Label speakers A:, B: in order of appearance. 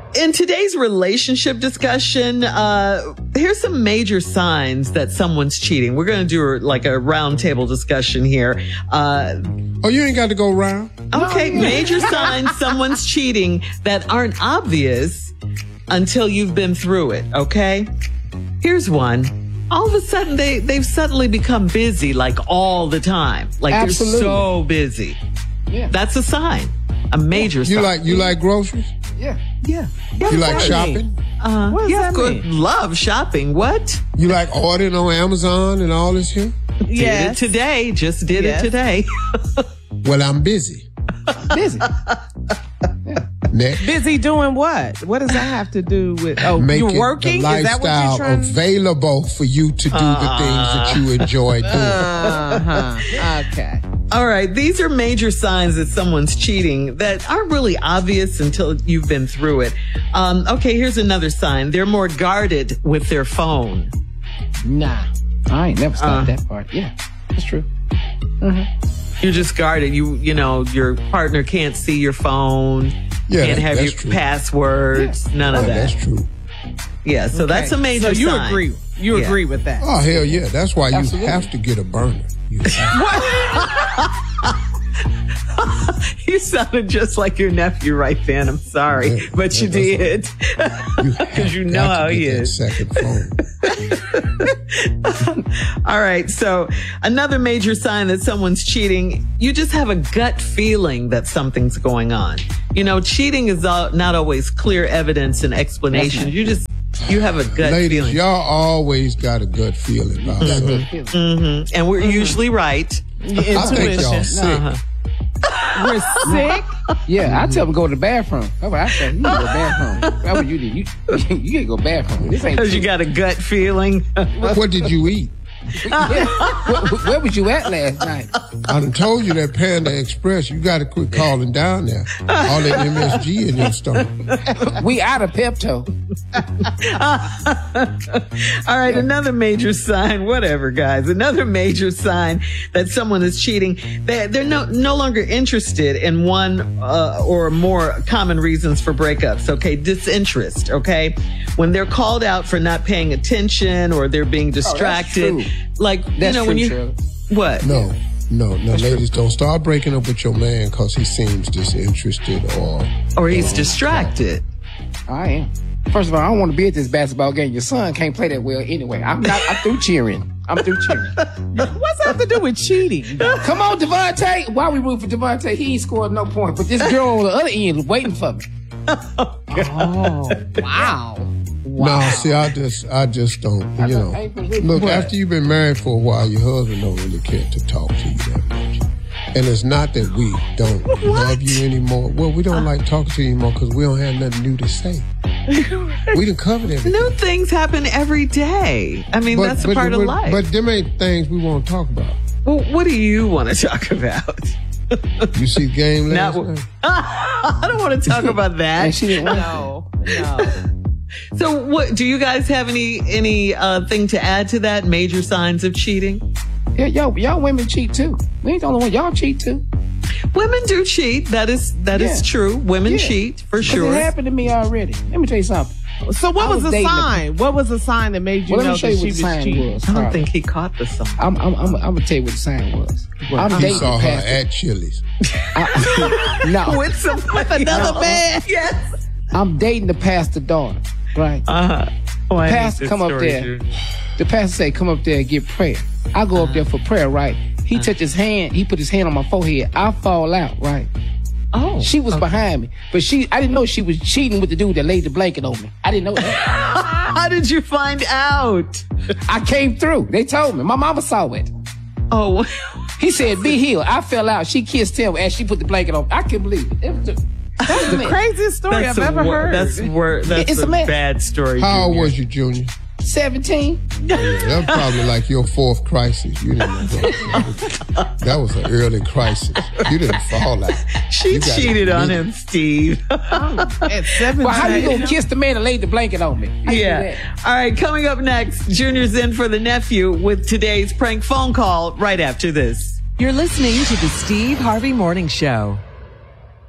A: In today's relationship discussion, here's some major signs that someone's cheating. We're going to do like a round table discussion here.
B: You ain't got to go round.
A: Okay, major signs someone's cheating that aren't obvious until you've been through it, okay? Here's one. All of a sudden, they've suddenly become busy, like all the time. Like
C: Absolutely.
A: They're so busy.
C: Yeah.
A: That's a sign. A major sign.
B: You like groceries?
C: Yeah.
A: Yeah.
B: You like shopping?
C: What does that mean?
A: Love shopping. What?
B: You like ordering on Amazon and all this here?
A: Did it today. Just did it today.
B: Well, I'm busy.
C: Busy.
B: Next.
C: Busy doing what? What does that have to do with? Oh,
B: Making
C: you're working?
B: the
C: Is that what you're
B: lifestyle
C: trying?
B: available for you to do the things that you enjoy doing.
C: Okay.
A: All right. These are major signs that someone's cheating that aren't really obvious until you've been through it. Okay. Here's another sign. They're more guarded with their phone.
C: Nah. I ain't never stopped that part. Yeah. That's true.
A: You're just guarded. You know, your partner can't see your phone.
B: Yeah,
A: can't have
B: that's
A: your
B: true.
A: passwords. None of that.
B: That's true.
A: Yeah. So that's a major
C: So you
A: sign.
C: agree? You agree with that?
B: Oh, hell yeah. That's why
C: Absolutely.
B: you have to get a burner.
A: You sounded just like your nephew right then. I'm sorry,
B: Yeah,
A: but you did. Because you know how he is.
B: Second phone.
A: All right. So another major sign that someone's cheating, you just have a gut feeling that something's going on. You know, cheating is not always clear evidence and explanation. You have a gut
B: Ladies,
A: feeling.
B: y'all always got a gut feeling about something.
A: Mm-hmm. And we're usually right.
B: I think y'all sick.
C: We're sick? Yeah, I tell them to go to the bathroom. That's what I say. You need to go to the bathroom. That's what you do. You get to go to the bathroom. This ain't
A: Because you
C: true.
A: got a gut feeling.
B: What did you eat?
C: Where was you at last night?
B: I done told you that Panda Express, you got to quit calling down there. All that MSG in your stomach.
C: We out of Pepto.
A: All right, another major sign, whatever, guys. Another major sign that someone is cheating. They're no longer interested in one or more common reasons for breakups. Okay, disinterest. Okay, when they're called out for not paying attention or they're being distracted, like
C: That's
A: you know
C: true,
A: when you
C: Shirley.
A: what?
B: No, ladies, don't start breaking up with your man because he seems disinterested
A: Or he's distracted.
C: I am. First of all, I don't want to be at this basketball game. Your son can't play that well anyway. I'm through cheering. What's that have to do with cheating? Come on, Devontae. Why we root for Devontae? He ain't scored no point. But this girl on the other end is waiting for me. Oh, wow.
B: No, see, I just don't, you know. Look, after you've been married for a while, your husband don't really care to talk to you that much. And it's not that we don't love you anymore. Well, we don't like talking to you anymore because we don't have nothing new to say. We done covered everything.
A: New things happen every day. I mean, that's a part of life.
B: But them ain't things we want to talk about.
A: Well, what do you want to talk about?
B: You see the game last night?
A: I don't want to talk about that.
C: And she didn't want
A: No. So, what do you guys have any thing to add to that? Major signs of cheating?
C: Yeah, y'all women cheat too. We ain't the only one. Y'all cheat too.
A: Women do cheat. That is true. Women cheat for sure.
C: It happened to me already. Let me tell you something.
D: So what was the sign? What was the sign that made you know that she was cheating?
A: I don't think he caught the sign.
C: I'm gonna tell you what the sign was.
B: He saw her at Chili's.
C: No,
A: with another man. Yes.
C: I'm dating the pastor's daughter. Right. Pastor come up there. The pastor say, "Come up there and get prayer." I go up there for prayer. Right. He touch his hand. He put his hand on my forehead. I fall out. Right.
A: Oh.
C: She was behind me, but I didn't know she was cheating with the dude that laid the blanket on me. I didn't know that.
A: How did you find out?
C: I came through. They told me. My mama saw it.
A: Oh.
C: He said, "Be healed." I fell out. She kissed him as she put the blanket on. I couldn't believe it.
D: That's the craziest story I've ever heard.
A: That's
C: It's
A: a
C: a mess.
A: bad story.
B: How old
A: Junior.
B: was you, Junior?
C: 17.
B: That's probably like your fourth crisis. You didn't that was an early crisis. You didn't fall out.
A: She cheated on him, Steve.
D: At 17.
C: Well, how you gonna kiss the man that laid the blanket on me? How you do
A: Yeah.
C: that?
A: All right, coming up next, Junior's in for the nephew with today's prank phone call right after this.
E: You're listening to the Steve Harvey Morning Show.